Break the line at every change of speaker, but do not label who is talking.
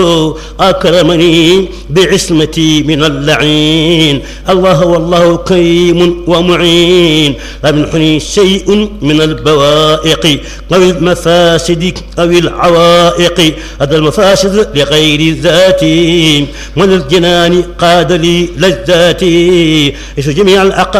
أكرمني بعصمتي من اللعين. الله والله كريم ومعين، لم يمنحني شيء من البوائق أو المفاسد أو العوائق. هذا المفاسد لغير ذاتي، من الجنان قاد لي لذاتي، جميع العقائد